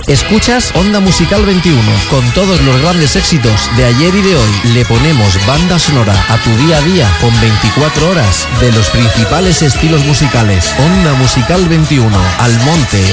Escuchas Onda Musical 21, con todos los grandes éxitos de ayer y de hoy. Le ponemos banda sonora a tu día a día con 24 horas de los principales estilos musicales. Onda Musical 21, Almonte,